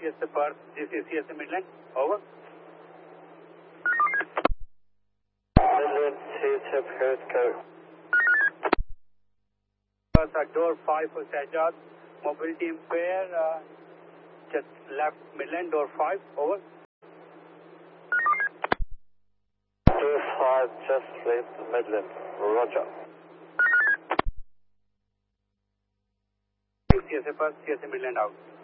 CSA Perth, this is CSA Midland, over. Midland, CSA Perth, go. At door 5 for Sajjad, mobility impair, just left Midland, door 5, over. Door 5, just left Midland, roger. CSA Perth, CSA Midland out.